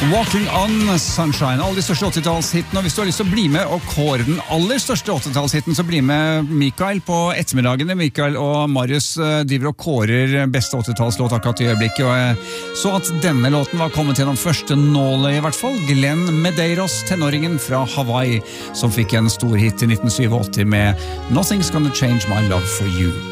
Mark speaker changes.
Speaker 1: Walking on Sunshine, alle de største 80-tallshitene, og hvis du har lyst til å bli med og kåre den aller største 80-tallshiten, så bli med Mikael på ettermiddagene. Mikael og Marius driver og kårer beste 80-tallslåt akkurat i øyeblikket, og jeg så at denne låten var kommet gjennom første nåle i hvert fall. Glenn Medeiros, tenåringen fra Hawaii, som fikk en stor hit i 1987 med Nothing's Gonna Change My Love For You.